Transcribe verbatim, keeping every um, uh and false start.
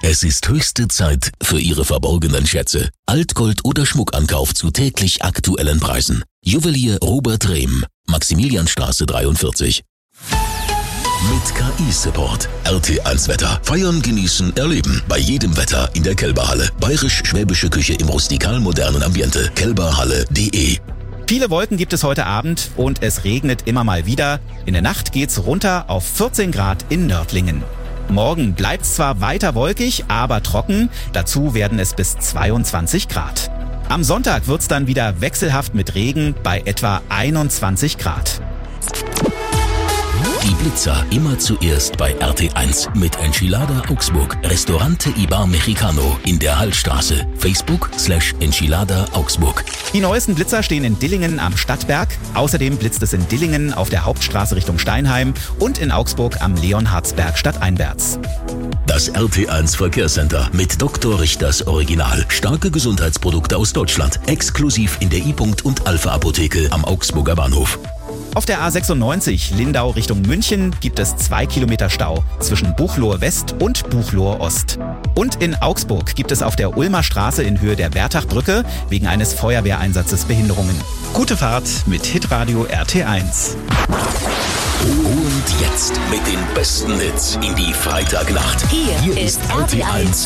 Es ist höchste Zeit für Ihre verborgenen Schätze. Altgold oder Schmuckankauf zu täglich aktuellen Preisen. Juwelier Robert Rehm, Maximilianstraße dreiundvierzig. Mit K I-Support. R T eins Wetter. Feiern, genießen, erleben. Bei jedem Wetter in der Kelberhalle. Bayerisch-schwäbische Küche im rustikal-modernen Ambiente. kelberhalle punkt de. Viele Wolken gibt es heute Abend und es regnet immer mal wieder. In der Nacht geht's runter auf vierzehn Grad in Nördlingen. Morgen bleibt's zwar weiter wolkig, aber trocken. Dazu werden es bis zweiundzwanzig Grad. Am Sonntag wird's dann wieder wechselhaft mit Regen bei etwa einundzwanzig Grad. Die Blitzer immer zuerst bei R T eins mit Enchilada Augsburg. Restaurante Ibar Mexicano in der Hallstraße. Facebook slash Enchilada Augsburg. Die neuesten Blitzer stehen in Dillingen am Stadtberg. Außerdem blitzt es in Dillingen auf der Hauptstraße Richtung Steinheim und in Augsburg am Leonhardsberg stadteinwärts. Das R T eins Verkehrscenter mit Doktor Richters Original. Starke Gesundheitsprodukte aus Deutschland. Exklusiv in der I-Punkt und Alpha Apotheke am Augsburger Bahnhof. Auf der A sechsundneunzig Lindau Richtung München gibt es zwei Kilometer Stau zwischen Buchloe West und Buchloe Ost. Und in Augsburg gibt es auf der Ulmer Straße in Höhe der Wertachbrücke wegen eines Feuerwehreinsatzes Behinderungen. Gute Fahrt mit Hitradio R T eins. Und jetzt mit den besten Hits in die Freitagnacht. Hier, Hier ist R T eins